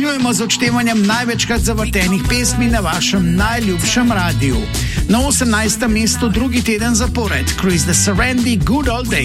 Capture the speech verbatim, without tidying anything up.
Nadaljujemo z odštevanjem največkrat zavrtenih pesmi na vašem najljubšem radiju. Na osemnajstem mestu drugi teden zapored, Chris the Serenity, Good Old Days.